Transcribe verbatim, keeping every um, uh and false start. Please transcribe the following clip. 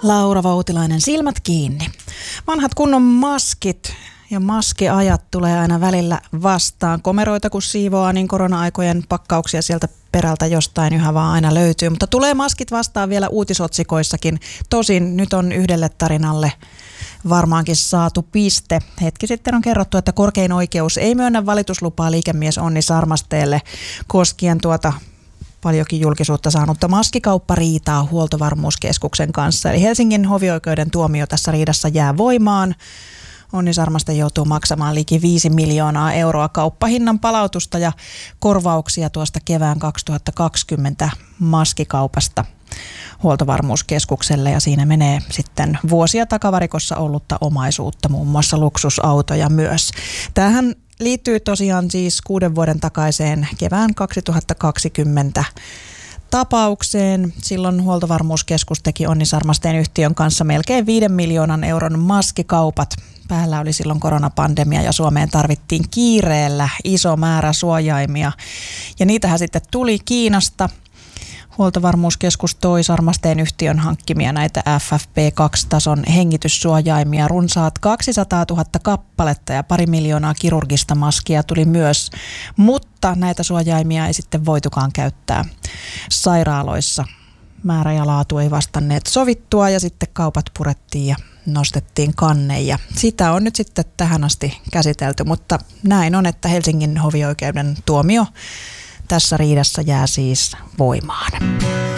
Laura Voutilainen, silmät kiinni. Vanhat kunnon maskit ja maskiajat tulee aina välillä vastaan. Komeroita kun siivoaa, niin korona-aikojen pakkauksia sieltä perältä jostain yhä vaan aina löytyy. Mutta tulee maskit vastaan vielä uutisotsikoissakin. Tosin nyt on yhdelle tarinalle varmaankin saatu piste. Hetki sitten on kerrottu, että korkein oikeus ei myönnä valituslupaa liikemies Onni Sarmasteelle koskien tuota paljonkin julkisuutta saanutta maskikauppariitaa Huoltovarmuuskeskuksen kanssa. Eli Helsingin hovioikeuden tuomio tässä riidassa jää voimaan. Onni Sarmaste joutuu maksamaan liki viisi miljoonaa euroa kauppahinnan palautusta ja korvauksia tuosta kevään kaksituhattakaksikymmentä maskikaupasta Huoltovarmuuskeskukselle, ja siinä menee sitten vuosia takavarikossa ollutta omaisuutta, muun muassa luksusautoja myös. Tämähän liittyy tosiaan siis kuuden vuoden takaiseen kevään kaksituhattakaksikymmentä tapaukseen. Silloin Huoltovarmuuskeskus teki Onni Sarmasteen yhtiön kanssa melkein viiden miljoonan euron maskikaupat. Päällä oli silloin koronapandemia ja Suomeen tarvittiin kiireellä iso määrä suojaimia. Ja niitähän sitten tuli Kiinasta. Huoltovarmuuskeskus toi Sarmasteen yhtiön hankkimia näitä F F P kaksi -tason hengityssuojaimia, runsaat kaksisataatuhatta kappaletta, ja pari miljoonaa kirurgista maskia tuli myös, mutta näitä suojaimia ei sitten voitukaan käyttää sairaaloissa. Määrä ja laatu ei vastanneet sovittua, ja sitten kaupat purettiin ja nostettiin kanne, ja sitä on nyt sitten tähän asti käsitelty, mutta näin on, että Helsingin hovioikeuden tuomio tässä riidassa jää siis voimaan.